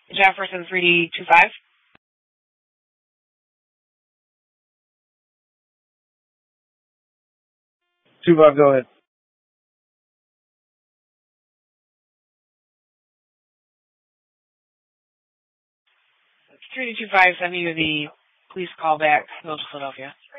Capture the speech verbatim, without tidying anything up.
Jefferson three D two five. Two five, go ahead. three D two five, sending you the police call back, Village of Philadelphia.